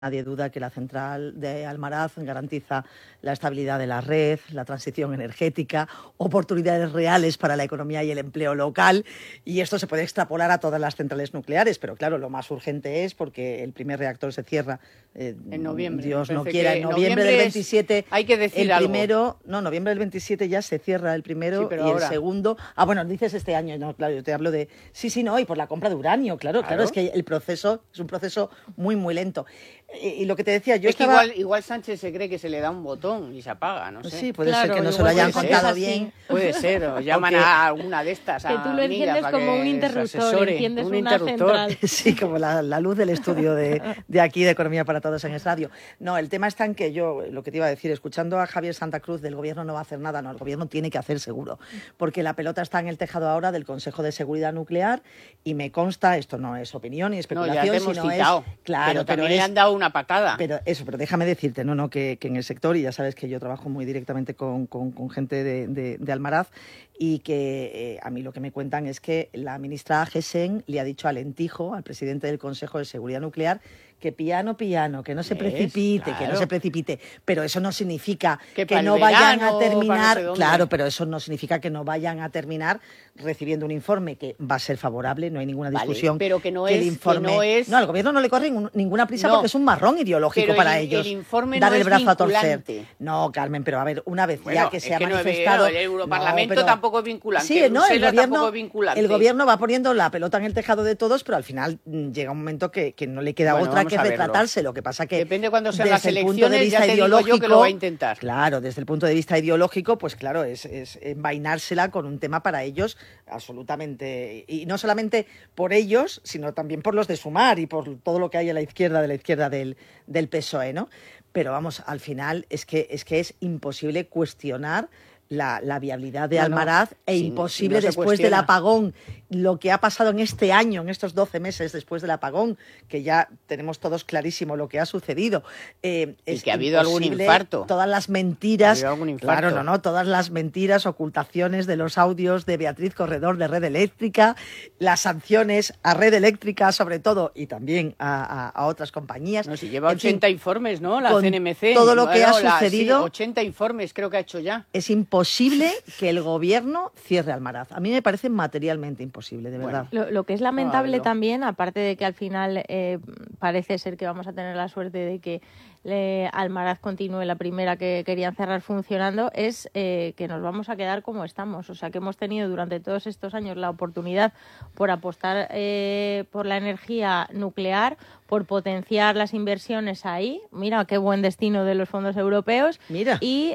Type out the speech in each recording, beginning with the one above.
Nadie duda que la central de Almaraz garantiza la estabilidad de la red, la transición energética, oportunidades reales para la economía y el empleo local, y esto se puede extrapolar a todas las centrales nucleares, pero claro, lo más urgente es porque el primer reactor se cierra, en noviembre. Dios no quiera, en noviembre del 27, hay que decir el primero, noviembre del 27 ya se cierra el primero, sí, y ahora. El segundo, bueno, dices este año, no, claro, yo te hablo de, y por la compra de uranio, claro, es que el proceso es un proceso muy, muy lento. Y lo que te decía, yo es estaba... que igual Sánchez se cree que se le da un botón y se apaga, no sé. Sí, puede ser que no se lo hayan contado bien. Puede ser, o llaman a alguna de estas que tú lo enciendes como un interruptor, enciendes una central. Sí, como la luz del estudio de aquí, de Economía para Todos en Estadio. No, el tema está en que yo, lo que te iba a decir, escuchando a Javier Santa Cruz, del gobierno no va a hacer nada, no, el gobierno tiene que hacer seguro, porque la pelota está en el tejado ahora del Consejo de Seguridad Nuclear, y me consta, esto no es opinión ni especulación, ya te hemos sino citado, es... Claro, pero también le han dado una patada. Pero déjame decirte, que en el sector, y ya sabes que yo trabajo muy directamente con gente de Almaraz, y que a mí lo que me cuentan es que la ministra Gessen le ha dicho al Lentijo, al presidente del Consejo de Seguridad Nuclear, que piano, que no se precipite, claro. que no se precipite. Pero eso no significa que no vayan a terminar... No sé claro, pero eso no significa que no vayan a terminar recibiendo un informe que va a ser favorable, no hay ninguna discusión. Pero que no que es... el informe... que no es... No, al gobierno no le corre ninguna prisa, porque es un marrón ideológico para ellos. El informe dar no el brazo es a torcer. Vinculante. No, Carmen, pero a ver, una vez ya que se ha manifestado... el Europarlamento tampoco es vinculante. Sí, no, el gobierno va poniendo la pelota en el tejado de todos, pero al final llega un momento que no le queda otra que retratarse. Lo que pasa que depende cuando sean las elecciones, ya te digo yo que lo va a intentar. Claro, desde el punto de vista ideológico, pues claro, es envainársela con un tema para ellos absolutamente, y no solamente por ellos, sino también por los de Sumar y por todo lo que hay a la izquierda del PSOE, ¿no? Pero vamos, al final es que es imposible cuestionar la viabilidad de Almaraz, imposible después del apagón, lo que ha pasado en este año, en estos 12 meses después del apagón, que ya tenemos todos clarísimo lo que ha sucedido. Y que ha habido algún infarto. Todas las mentiras, todas las mentiras, ocultaciones de los audios de Beatriz Corredor de Red Eléctrica, las sanciones a Red Eléctrica sobre todo, y también a otras compañías. No, si lleva 80 informes, ¿no? La CNMC. Todo lo que ha sucedido. 80 informes creo que ha hecho ya. Es imposible que el gobierno cierre Almaraz. A mí me parece materialmente imposible, de verdad. Lo que es lamentable también, aparte de que al final parece ser que vamos a tener la suerte de que Almaraz continúe la primera que querían cerrar funcionando, es que nos vamos a quedar como estamos. O sea, que hemos tenido durante todos estos años la oportunidad por apostar por la energía nuclear, por potenciar las inversiones ahí. Mira qué buen destino de los fondos europeos. Mira, y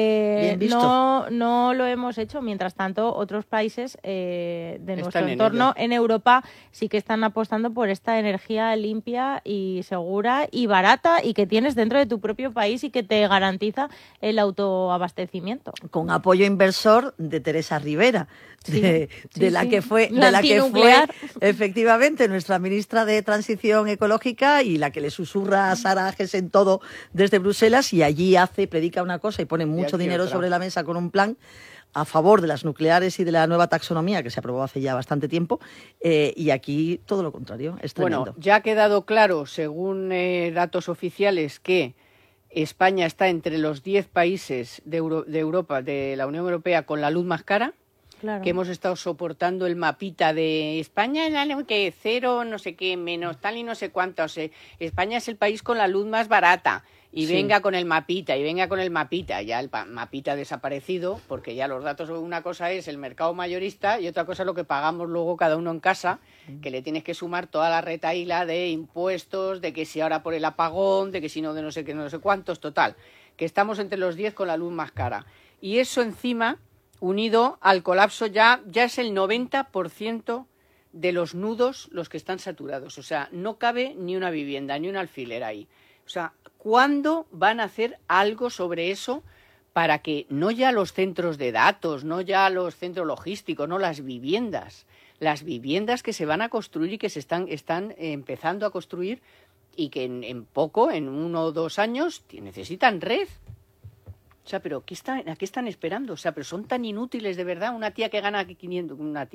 no lo hemos hecho. Mientras tanto, otros países de nuestro entorno en Europa sí que están apostando por esta energía limpia y segura y barata, y que tienes dentro de tu propio país y que te garantiza el autoabastecimiento. Con apoyo inversor de Teresa Rivera, de la que fue efectivamente nuestra ministra de Transición Ecológica, y la que le susurra a Sara Gessen todo desde Bruselas, y allí predica una cosa y pone mucho dinero sobre la mesa con un plan a favor de las nucleares y de la nueva taxonomía que se aprobó hace ya bastante tiempo, y aquí todo lo contrario, es tremendo. Bueno, ya ha quedado claro, según datos oficiales, que España está entre los 10 países de Europa, de la Unión Europea, con la luz más cara. Claro. Que hemos estado soportando el mapita de España, que cero, no sé qué, menos tal y no sé cuántos. España es el país con la luz más barata. Y venga con el mapita, ya el mapita ha desaparecido, porque ya los datos, una cosa es el mercado mayorista y otra cosa es lo que pagamos luego cada uno en casa, que le tienes que sumar toda la retahíla de impuestos, de que si ahora por el apagón, de que si no, de no sé qué, no sé cuántos, total, que estamos entre los 10 con la luz más cara. Y eso encima, unido al colapso, ya es el 90% de los nudos los que están saturados. O sea, no cabe ni una vivienda, ni un alfiler ahí. O sea, ¿cuándo van a hacer algo sobre eso para que no ya los centros de datos, no ya los centros logísticos, no las viviendas que se van a construir y que se están empezando a construir, y que en 1 o 2 años necesitan red? O sea, pero ¿a qué están esperando? O sea, pero son tan inútiles de verdad. Una tía que gana 500, una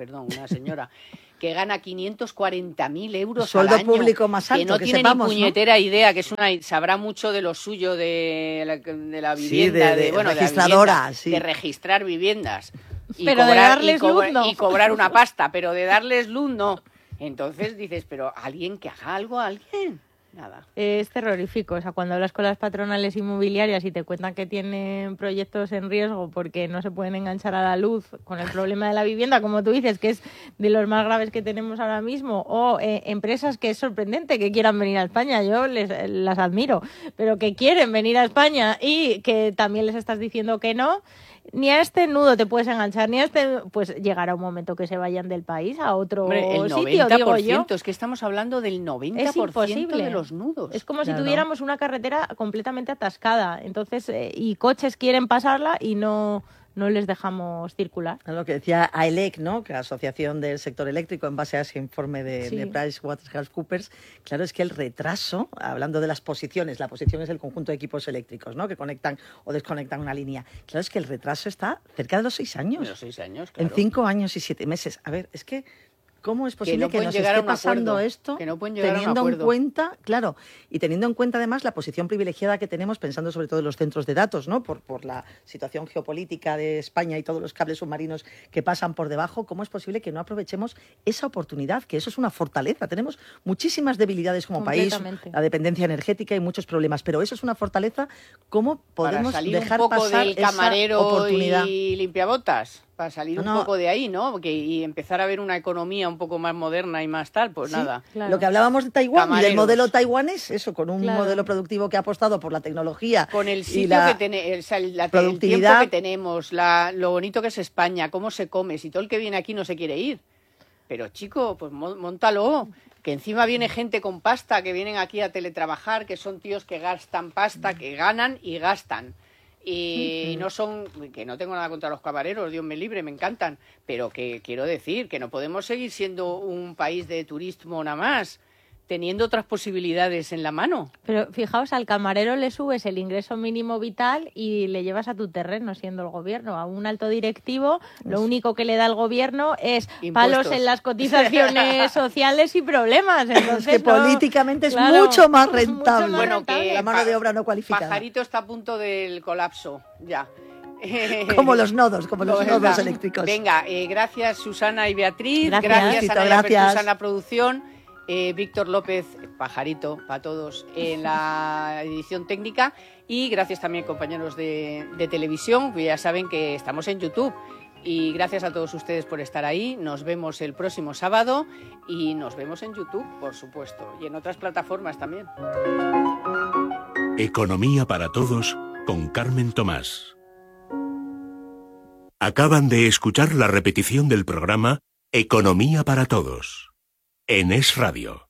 señora que gana 540.000 euros sueldo al año, público más alto, que no tiene sepamos, ni puñetera idea, que sabrá mucho de lo suyo de la vivienda, sí, de de registradora, la vivienda, sí. de registrar viviendas pero de darles luz, no. y cobrar una pasta, pero de darles luz no. Entonces dices, pero alguien que haga algo a alguien. Nada. Es terrorífico, o sea, cuando hablas con las patronales inmobiliarias y te cuentan que tienen proyectos en riesgo porque no se pueden enganchar a la luz con el problema de la vivienda, como tú dices, que es de los más graves que tenemos ahora mismo, o empresas que es sorprendente que quieran venir a España, yo las admiro, pero que quieren venir a España y que también les estás diciendo que no, ni a este nudo te puedes enganchar, ni a este, pues llegará un momento que se vayan del país a otro Hombre, el sitio, 90%, digo yo. Es que estamos hablando del 90% Es imposible. de los nudos. Es como Claro. si tuviéramos una carretera completamente atascada, entonces y coches quieren pasarla y no les dejamos circular. Lo que decía AELEC, ¿no? Que la Asociación del Sector Eléctrico, en base a ese informe de PricewaterhouseCoopers, claro, es que el retraso, hablando de las posiciones, la posición es el conjunto de equipos eléctricos, ¿no? Que conectan o desconectan una línea. Claro, es que el retraso está cerca de los 6 años. De los 6 años, claro. En 5 años y 7 meses. A ver, es que ¿cómo es posible que nos llegar a esté un pasando acuerdo, esto que no pueden llegar a un teniendo en acuerdo? cuenta, claro, y teniendo en cuenta además la posición privilegiada que tenemos, pensando sobre todo en los centros de datos, ¿no? Por la situación geopolítica de España y todos los cables submarinos que pasan por debajo, ¿cómo es posible que no aprovechemos esa oportunidad? Que eso es una fortaleza. Tenemos muchísimas debilidades como país, la dependencia energética y muchos problemas, pero eso es una fortaleza. ¿Cómo podemos para salir dejar un poco pasar del esa camarero oportunidad? y limpiabotas? Para salir un poco de ahí, ¿no? Y empezar a ver una economía un poco más moderna y más tal, pues sí, nada. Claro. Lo que hablábamos de Taiwán Camareros. y del modelo taiwanés, eso, con un Claro. modelo productivo que ha apostado por la tecnología. Con el y sitio la que tenemos, el tiempo productividad. que tenemos, lo bonito que es España, cómo se come, si todo el que viene aquí no se quiere ir. Pero chico, pues móntalo, que encima viene gente con pasta, que vienen aquí a teletrabajar, que son tíos que gastan pasta, que ganan y gastan. Y no son, que no tengo nada contra los camareros, Dios me libre, me encantan, pero que quiero decir que no podemos seguir siendo un país de turismo nada más, teniendo otras posibilidades en la mano. Pero fijaos, al camarero le subes el ingreso mínimo vital y le llevas a tu terreno siendo el gobierno. A un alto directivo, lo único que le da el gobierno es Impuestos. palos en las cotizaciones sociales y problemas. Entonces, es que políticamente es mucho más rentable. Bueno, que la mano de obra no cualificada. Pajarito está a punto del colapso, ya. Como los nodos Verdad. eléctricos. Venga, gracias Susana y Beatriz, Gracias. gracias a Ana Gracias. Pertusa en la producción, Víctor López, Pajarito, para todos, en la edición técnica, y gracias también compañeros de televisión, que ya saben que estamos en YouTube. Y gracias a todos ustedes por estar ahí. Nos vemos el próximo sábado y nos vemos en YouTube, por supuesto, y en otras plataformas también. Economía para todos con Carmen Tomás. Acaban de escuchar la repetición del programa Economía para todos en Es Radio.